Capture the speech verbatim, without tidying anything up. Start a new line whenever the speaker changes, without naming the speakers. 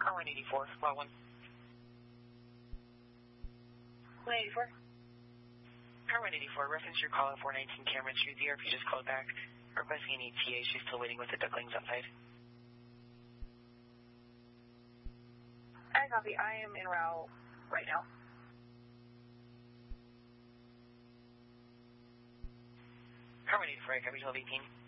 Car one eighty-four, lot one.
one eighty-four?
Car one eighty-four, reference your call at four nineteen Cameron Street. The R P just called back. Requesting an E T A. She's still waiting with the ducklings outside.
I copy. I am en route right now.
Car one eighty-four, I copy twelve eighteen.